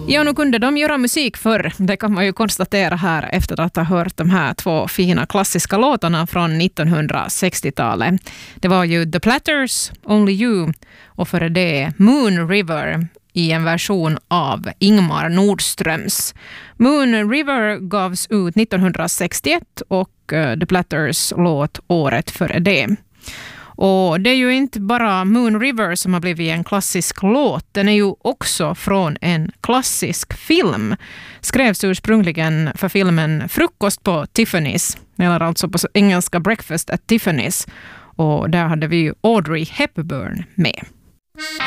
Ja, nu kunde de göra musik förr. Det kan man ju konstatera här efter att ha hört de här två fina klassiska låtarna från 1960-talet. Det var ju The Platters, Only You och före det Moon River i en version av Ingmar Nordströms. Moon River gavs ut 1961 och The Platters låt året före det. Och det är ju inte bara Moon River som har blivit en klassisk låt. Den är ju också från en klassisk film. Skrevs ursprungligen för filmen Frukost på Tiffany's. Eller alltså på engelska Breakfast at Tiffany's. Och där hade vi ju Audrey Hepburn med.